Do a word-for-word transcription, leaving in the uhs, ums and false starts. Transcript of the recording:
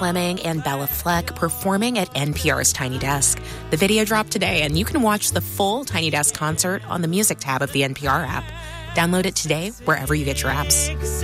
Fleming and Bella Fleck performing at N P R's Tiny Desk. The video dropped today, and you can watch the full Tiny Desk concert on the Music tab of the N P R app. Download it today wherever you get your apps.